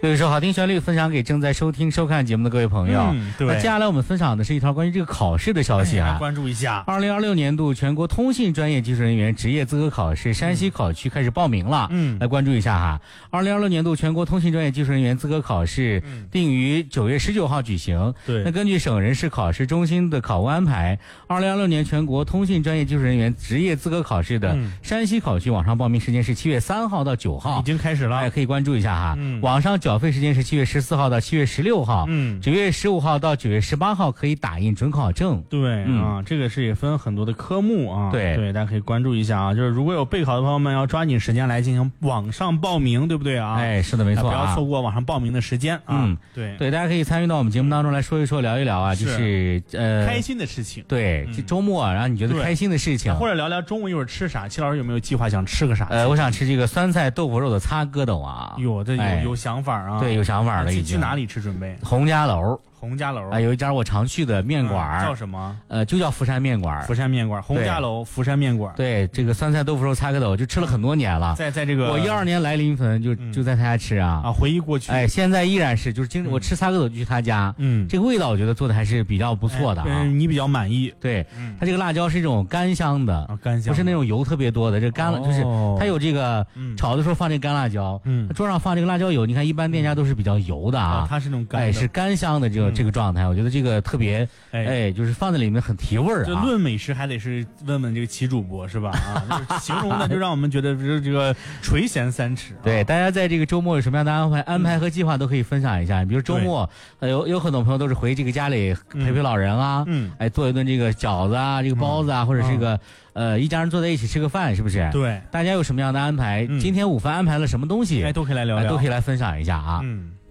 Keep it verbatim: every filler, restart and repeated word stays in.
有一首好听旋律分享给正在收听收看节目的各位朋友。 嗯，对。 那接下来我们分享的是一条关于这个考试的消息啊， 哎、关注一下。 二零二六年度全国通信专业技术人员职业资格考试山西考区开始报名了。 嗯， 来关注一下哈。二零二六年度全国通信专业技术人员资格考试定于九月十九号举行。 对。 那根据省人事考试中心的考务安排，二零二六年全国通信专业技术人员职业资格考试的山西考区网上报名时间是七月三号到九号， 已经开始了， 大家可以关注一下哈。 嗯， 网上缴费时间是七月十四号到七月十六号， 嗯， 九月十五号到九月十八号可以打印准考证。 对、 嗯、 啊，这个是也分很多的科目啊。 对对，大家可以关注一下啊。就是如果有备考的朋友们，要抓紧时间来进行网上报名，对不对啊？ 哎，是的，没错、啊， 不要错过网上报名的时间啊。 嗯， 对对，大家可以参与到我们节目当中来说一说、聊一聊啊， 是就是呃开心的事情。 对， 嗯、 周末然后你觉得开心的事情， 或者聊聊中午一会儿吃啥。齐老师有没有计划想吃个啥？ 呃，我想吃这个酸菜豆腐肉的擦疙瘩啊。 有这有、哎、有想法啊？ 对，有想法了已经。 去哪里吃？准备洪家楼。 洪家楼啊、呃，有一家我常去的面馆、 嗯，叫什么？ 呃，就叫福山面馆。 福山面馆，洪家楼福山面馆。 对，这个酸菜豆腐肉擦疙瘩，我就吃了很多年了。 在在这个我一二年来临汾就、嗯、就在他家吃啊。 啊，回忆过去。 哎，现在依然是，就是经、嗯、我吃擦疙瘩就去他家。 嗯， 这个味道我觉得做的还是比较不错的啊。 哎、你比较满意。 对， 嗯， 它这个辣椒是一种干香的， 啊、干香， 不是那种油特别多的。这干了、哦、就是它有这个、嗯、炒的时候放这个干辣椒， 嗯， 桌上放这个辣椒油。你看一般店家都是比较油的啊， 哦、它是那种干的， 哎，是干香的这个、嗯、这个状态，我觉得这个特别。哎, 哎，就是放在里面很提味儿啊！ 就论美食还得是问问这个齐主播是吧？啊，就是形容的就让我们觉得这这个垂涎三尺、啊。 对，大家在这个周末有什么样的安排、安排和计划都可以分享一下。嗯、比如周末，呃，有有很多朋友都是回这个家里陪陪老人啊， 嗯， 哎，做一顿这个饺子啊，这个包子啊，嗯、或者是个、嗯、呃一家人坐在一起吃个饭，是不是？ 对， 大家有什么样的安排？ 嗯、 今天午饭安排了什么东西？ 哎，都可以来聊聊， 哎、都可以来分享一下啊。 嗯。